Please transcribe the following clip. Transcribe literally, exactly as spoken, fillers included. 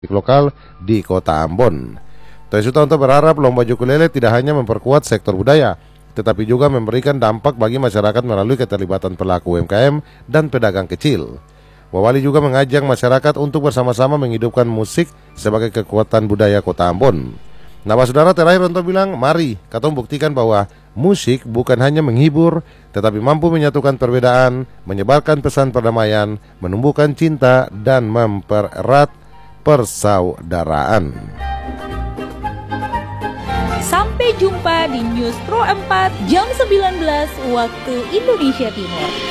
lokal di Kota Ambon. Tony Sutanto berharap lomba ukulele tidak hanya memperkuat sektor budaya, tetapi juga memberikan dampak bagi masyarakat melalui keterlibatan pelaku U M K M dan pedagang kecil. Wawali juga mengajak masyarakat untuk bersama-sama menghidupkan musik sebagai kekuatan budaya Kota Ambon. Nah, saudara, terakhir untuk bilang, mari kita buktikan bahwa musik bukan hanya menghibur, tetapi mampu menyatukan perbedaan, menyebarkan pesan perdamaian, menumbuhkan cinta, dan mempererat persaudaraan. Sampai jumpa di News Pro empat jam sembilan belas waktu Indonesia Timur.